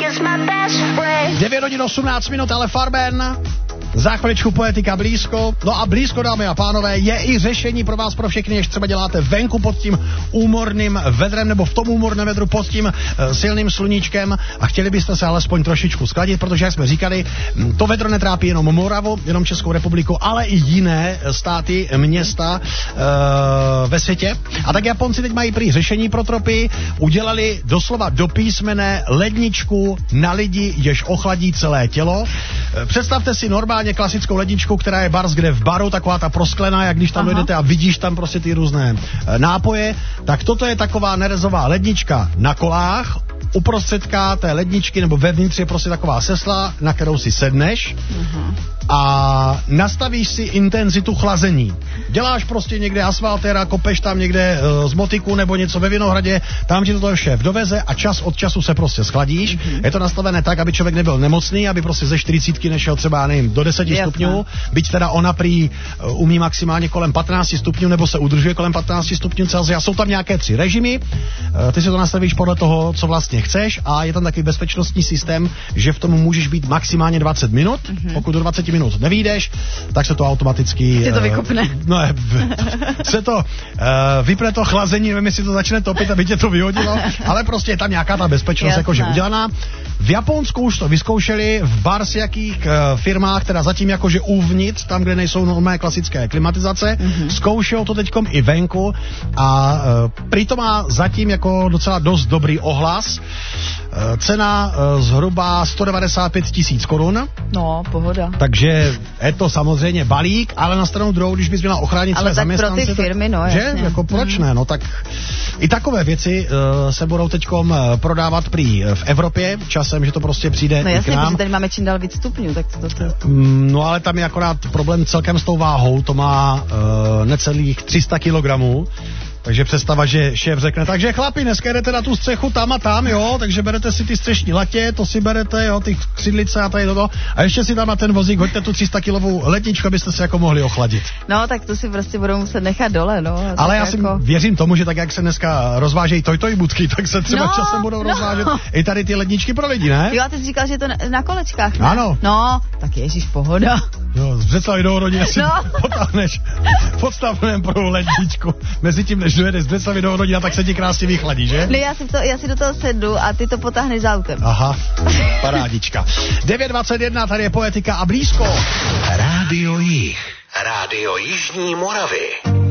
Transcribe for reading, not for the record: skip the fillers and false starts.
9 hodin 18 minut, ale Farben. Za chviličku Poetika blízko. No a blízko, dámy a pánové, je i řešení pro vás, pro všechny, jež třeba děláte venku pod tím úmorným vedrem nebo v tom úmorném vedru pod tím silným sluníčkem a chtěli byste se alespoň trošičku skladit, protože, jak jsme říkali, to vedro netrápí jenom Moravu, jenom Českou republiku, ale i jiné státy, města ve světě. A tak Japonci teď mají prý řešení pro tropy, udělali doslova do písmene ledničku na lidi, jež ochladí celé tělo. Představte si normálně klasickou ledničku, která je bars kde v baru, taková ta prosklená, jak když tam dojdete a vidíš tam prostě ty různé nápoje, tak toto je taková nerezová lednička na kolách. Uprostředka té ledničky nebo vevnitř je prostě taková sesla, na kterou si sedneš a nastavíš si intenzitu chlazení. Děláš prostě někde asfaltéra, kopeš tam někde z motiku nebo něco ve Vinohradě, tam ti to šéf doveze a čas od času se prostě schladíš. Je to nastavené tak, aby člověk nebyl nemocný, aby prostě ze 40 nešel třeba, nevím, do 10 stupňů, byť teda ona prý umí maximálně kolem 15 stupňů nebo se udržuje kolem 15 stupňů Celsia. Jsou tam nějaké 3 režimy, ty si to nastavíš podle toho, co vlastně chceš a je tam takový bezpečnostní systém, že v tom můžeš být maximálně 20 minut, pokud do 20 minut nevyjdeš, tak se to automaticky... Se to vykopne. Se to vypne to chlazení, nevím, jestli to začne topit, aby tě to vyhodilo, ale prostě je tam nějaká ta bezpečnost jakože udělaná. V Japonsku už to vyzkoušeli, v barsijakých firmách, teda zatím jakože uvnitř, tam, kde nejsou normální klasické klimatizace, zkoušel to teďkom i venku a prý to má zatím jako docela dost dobrý ohlas. Cena zhruba 195 000 korun. No, pohoda. Takže je to samozřejmě balík, ale na stranu druhou, když bys měla ochránit své zaměstnance... Ale tak pro ty firmy, no že? Jasně. Jako proč ne? No tak i takové věci se budou teďkom prodávat prý v Evropě, časem, že to prostě přijde no, jasně, i k nám. No tady máme čím dál víc stupňů, tak to... No ale tam je akorát problém celkem s tou váhou, to má necelých 300 kilogramů. Takže představa, že šéf řekne, takže chlapi, dneska jdete na tu střechu tam a tam, jo, takže berete si ty střešní latě, to si berete, jo, ty křidlice a tady toto, a ještě si tam na ten vozík hoďte tu 300-kilovou ledničku, abyste se jako mohli ochladit. No, tak to si prostě budou muset nechat dole, no. Ale já si věřím tomu, že tak, jak se dneska rozvážejí toj budky, tak se třeba časem budou rozvážet i tady ty ledničky pro lidi, ne? Jo, a ty jsi říkal, že je to na kolečkách, ne? Ano. No, tak ježíš, pohoda. Jo, z Břeclavi do Horodina si potáhneš podstavném pro ledničku. Mezitím, než dojedeš z Břeclavi do Horodina, tak se ti krásně vychladí, že? Ne, já si do toho sednu a ty to potáhneš za autem. Aha, parádička. 9:21, tady je Poetika a blízko. Rádio Jih. Rádio Jižní Moravy.